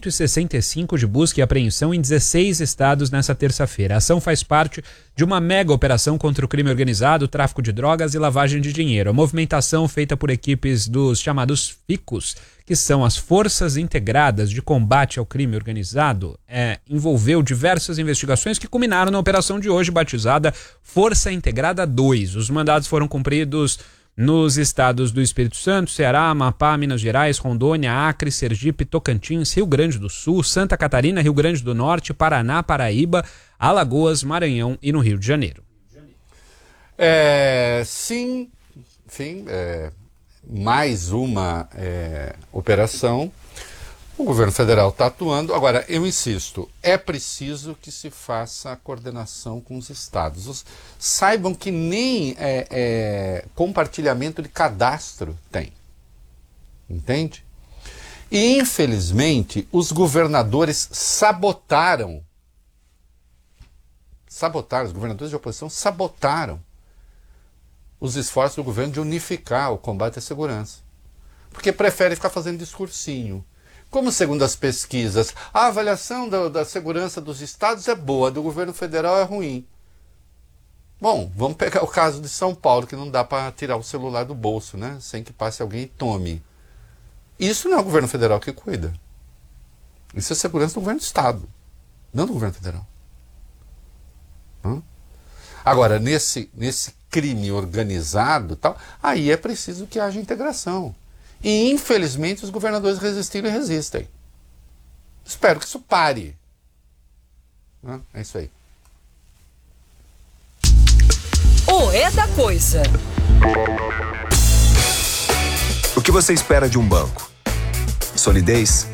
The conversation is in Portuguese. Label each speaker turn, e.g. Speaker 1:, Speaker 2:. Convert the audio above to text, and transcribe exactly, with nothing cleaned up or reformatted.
Speaker 1: cento e sessenta e cinco de busca e apreensão em dezesseis estados nessa terça-feira. A ação faz parte de uma mega operação contra o crime organizado, tráfico de drogas e lavagem de dinheiro. A movimentação feita por equipes dos chamados FICOS, que são as Forças Integradas de Combate ao Crime Organizado, é, envolveu diversas investigações que culminaram na operação de hoje, batizada Força Integrada dois. Os mandados foram cumpridos nos estados do Espírito Santo, Ceará, Amapá, Minas Gerais, Rondônia, Acre, Sergipe, Tocantins, Rio Grande do Sul, Santa Catarina, Rio Grande do Norte, Paraná, Paraíba, Alagoas, Maranhão e no Rio de Janeiro.
Speaker 2: É, sim, enfim, é, mais uma é, operação. O governo federal está atuando. Agora, eu insisto, é preciso que se faça a coordenação com os estados. Os, saibam que nem é, é, compartilhamento de cadastro tem. Entende? E, infelizmente, os governadores sabotaram. Sabotaram, os governadores de oposição sabotaram os esforços do governo de unificar o combate à segurança. Porque preferem ficar fazendo discursinho. Como, segundo as pesquisas, a avaliação da, da segurança dos estados é boa, do governo federal é ruim. Bom, vamos pegar o caso de São Paulo, que não dá para tirar o celular do bolso, né? Sem que passe alguém e tome. Isso não é o governo federal que cuida. Isso é segurança do governo do estado, não do governo federal. Hã? Agora, nesse, nesse crime organizado, tal, aí é preciso que haja integração. E, infelizmente, os governadores resistiram e resistem. Espero que isso pare. É isso aí.
Speaker 3: O É da Coisa.
Speaker 4: O que você espera de um banco? Solidez?